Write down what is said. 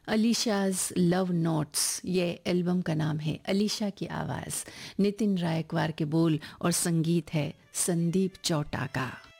अलीशाज love notes ये album का नाम है। अलीशा की आवाज़, नितिन रायकवार के बोल और संगीत है संदीप चौटा का।